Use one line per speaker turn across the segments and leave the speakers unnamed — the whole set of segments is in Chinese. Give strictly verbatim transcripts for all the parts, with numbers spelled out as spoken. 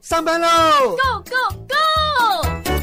上班喽
！Go Go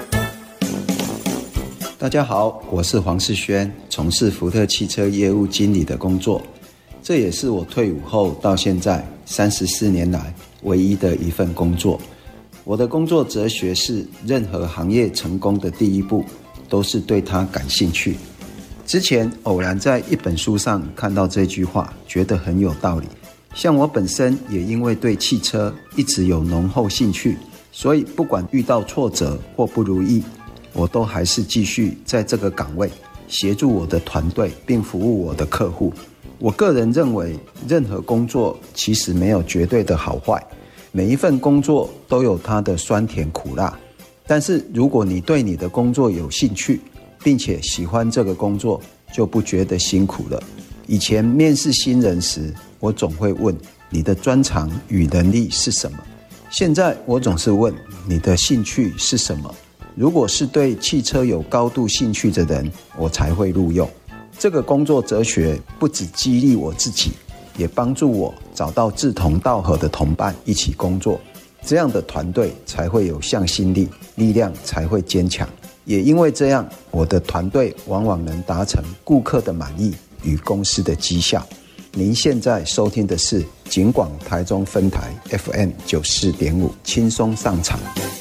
Go！ 大家好，我是黄世轩，从事福特汽车业务经理的工作，这也是我退伍后到现在三十四年来唯一的一份工作。我的工作哲学是，任何行业成功的第一步都是对它感兴趣。之前偶然在一本书上看到这句话，觉得很有道理。像我本身也因为对汽车一直有浓厚兴趣，所以不管遇到挫折或不如意，我都还是继续在这个岗位协助我的团队并服务我的客户。我个人认为，任何工作其实没有绝对的好坏，每一份工作都有它的酸甜苦辣。但是如果你对你的工作有兴趣，并且喜欢这个工作，就不觉得辛苦了。以前面试新人时，我总会问你的专长与能力是什么，现在我总是问你的兴趣是什么。如果是对汽车有高度兴趣的人，我才会录用。这个工作哲学不只激励我自己，也帮助我找到志同道合的同伴一起工作，这样的团队才会有向心力，力量才会坚强。也因为这样，我的团队往往能达成顾客的满意与公司的绩效。您现在收听的是警广台中分台 F M 九十四点五，轻松上场。